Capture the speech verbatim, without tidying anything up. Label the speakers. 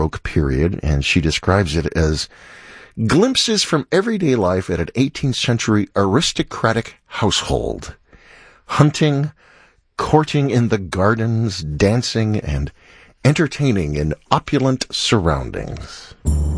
Speaker 1: Baroque period, and she describes it as glimpses from everyday life at an eighteenth century aristocratic household. Hunting, courting in the gardens, dancing, and entertaining in opulent surroundings.